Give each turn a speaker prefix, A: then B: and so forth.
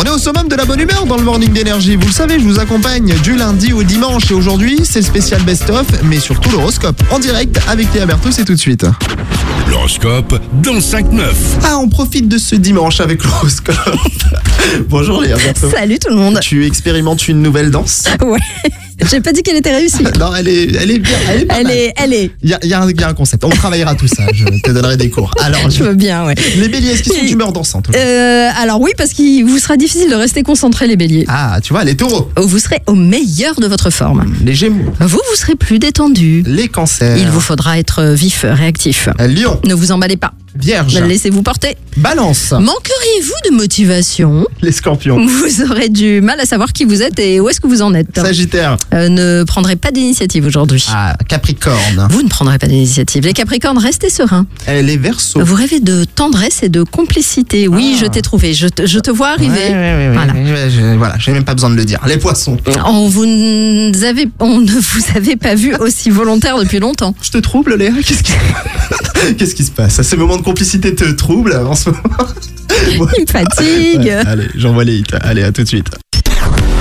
A: On est au summum de la bonne humeur dans le Morning d'Énergie. Vous le savez, je vous accompagne du lundi au dimanche. Et aujourd'hui, c'est le spécial best-of, mais surtout l'horoscope. En direct avec Léa Berthaud, c'est tout de suite.
B: L'horoscope dans le 5-9.
A: Ah, on profite de ce dimanche avec l'horoscope. Bonjour Léa Berthaud.
C: Salut tout le monde.
A: Tu expérimentes une nouvelle danse?
C: Ouais. J'ai pas dit qu'elle était réussie.
A: Non, elle est bien.
C: Elle est.
A: Il y a un concept. On travaillera tout ça. Je te donnerai des cours. Alors,
C: Je veux bien, ouais.
A: les béliers, est-ce qu'ils sont d'humeur dansante?
C: Alors oui, parce qu'il vous sera difficile de rester concentré, les béliers.
A: Ah, tu vois, les taureaux,
C: Vous serez au meilleur de votre forme.
A: les gémeaux,
C: Vous serez plus détendu.
A: les cancers,
C: Il vous faudra être vif, réactif.
A: lion,
C: Ne vous emballez pas.
A: vierge,
C: Laissez-vous porter.
A: balance,
C: Manqueriez-vous de motivation?
A: les scorpions,
C: Vous aurez du mal à savoir qui vous êtes et où est-ce que vous en êtes.
A: sagittaire,
C: Ne prendrez pas d'initiative aujourd'hui.
A: ah, capricorne,
C: Vous ne prendrez pas d'initiative. Les capricornes, restez sereins.
A: les verseaux.
C: Vous rêvez de tendresse et de complicité. Oui, je t'ai trouvé. Je te vois arriver.
A: Ouais,
C: Voilà.
A: Voilà, j'ai même pas besoin de le dire. Les poissons,
C: On ne vous avait pas vu aussi volontaire depuis longtemps.
A: je te trouble, Léa? Qu'est-ce qui se passe? Ces moments de complicité te troublent en ce moment?
C: Il me fatigue.
A: Ouais, allez, j'envoie les hits. Allez, à tout de suite.